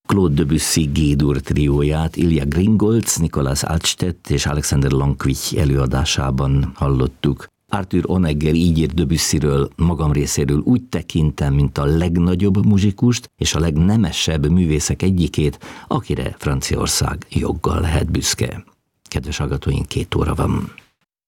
Claude Debussy G-dur trióját Ilya Gringolc, Nicolas Altstedt és Alexander Lanquich előadásában hallottuk. Arthur Honegger így írt Debussyről: magam részéről úgy tekintem, mint a legnagyobb muzsikust és a legnemesebb művészek egyikét, akire Franciaország joggal lehet büszke. Kedves hallgatóink, 2 óra van.